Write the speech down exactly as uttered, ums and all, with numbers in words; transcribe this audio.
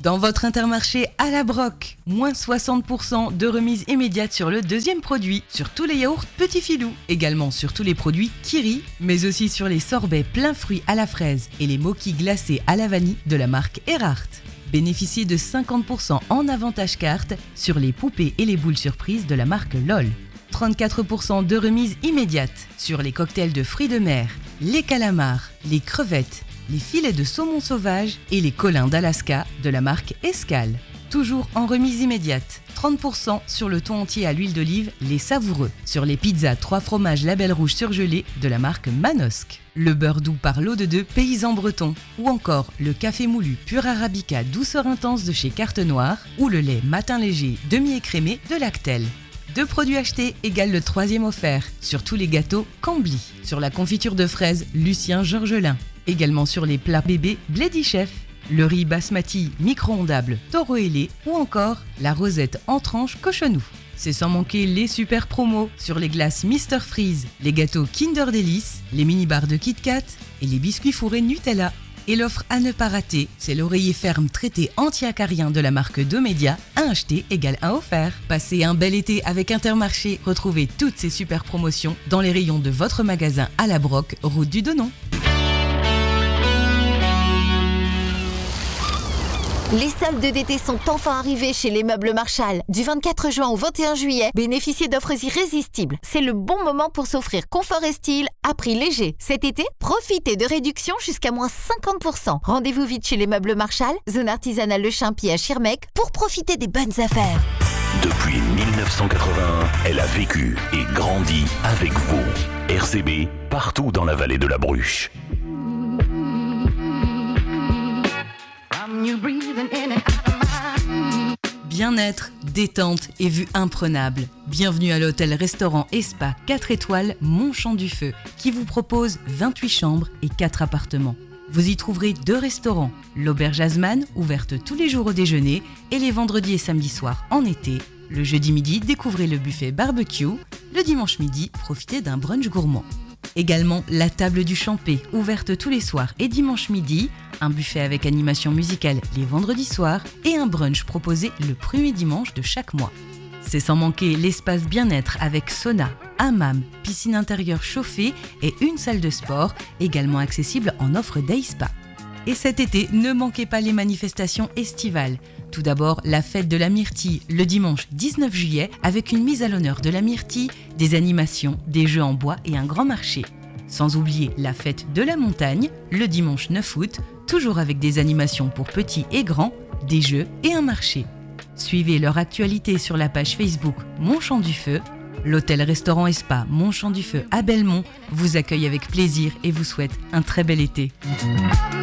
Dans votre Intermarché à la broc, moins soixante pour cent de remise immédiate sur le deuxième produit, sur tous les yaourts Petit Filou, également sur tous les produits Kiri, mais aussi sur les sorbets plein fruits à la fraise et les moquis glacés à la vanille de la marque Erhardt. Bénéficiez de cinquante pour cent en avantage carte sur les poupées et les boules surprises de la marque LOL. trente-quatre pour cent de remise immédiate sur les cocktails de fruits de mer, les calamars, les crevettes, les filets de saumon sauvage et les colins d'Alaska de la marque Escale. Toujours en remise immédiate, trente pour cent sur le thon entier à l'huile d'olive, les savoureux, sur les pizzas trois fromages label rouge surgelé de la marque Manosque, le beurre doux par l'eau de deux paysan breton, ou encore le café moulu pur arabica douceur intense de chez Carte Noire, ou le lait matin léger demi-écrémé de Lactel. Deux produits achetés égale le troisième offert sur tous les gâteaux Cambly, sur la confiture de fraises Lucien Georgelin, également sur les plats bébés Bledy Chef, le riz basmati micro-ondable Toro ailé ou encore la rosette en tranche cochonou. C'est sans manquer les super promos sur les glaces Mister Freeze, les gâteaux Kinder Delice, les mini-bars de Kit Kat et les biscuits fourrés Nutella. Et l'offre à ne pas rater, c'est l'oreiller ferme traité anti-acarien de la marque Domedia, un acheté égale un offert. Passez un bel été avec Intermarché, retrouvez toutes ces super promotions dans les rayons de votre magasin à la broc, route du Donon. Les soldes d'été sont enfin arrivés chez les Meubles Marchal. Du vingt-quatre juin au vingt et un juillet, bénéficiez d'offres irrésistibles. C'est le bon moment pour s'offrir confort et style à prix léger. Cet été, profitez de réductions jusqu'à moins cinquante pour cent. Rendez-vous vite chez les Meubles Marchal, zone artisanale Le Champy à Schirmeck, pour profiter des bonnes affaires. Depuis mille neuf cent quatre-vingt-un, elle a vécu et grandi avec vous. R C B, partout dans la vallée de la Bruche. Bien-être, détente et vue imprenable. Bienvenue à l'hôtel-restaurant et spa quatre étoiles Montchamp-du-Feu qui vous propose vingt-huit chambres et quatre appartements. Vous y trouverez deux restaurants, l'auberge Asman, ouverte tous les jours au déjeuner et les vendredis et samedis soirs en été. Le jeudi midi, découvrez le buffet barbecue. Le dimanche midi, profitez d'un brunch gourmand. Également la table du Champé, ouverte tous les soirs et dimanche midi, un buffet avec animation musicale les vendredis soirs et un brunch proposé le premier dimanche de chaque mois. C'est sans manquer l'espace bien-être avec sauna, hammam, piscine intérieure chauffée et une salle de sport, également accessible en offre Day Spa. Et cet été, ne manquez pas les manifestations estivales. Tout d'abord, la fête de la myrtille le dimanche dix-neuf juillet avec une mise à l'honneur de la myrtille, des animations, des jeux en bois et un grand marché. Sans oublier la fête de la montagne le dimanche neuf août, toujours avec des animations pour petits et grands, des jeux et un marché. Suivez leur actualité sur la page Facebook Montchamp-du-Feu. L'hôtel-restaurant et spa Montchamp-du-Feu à Belmont vous accueille avec plaisir et vous souhaite un très bel été.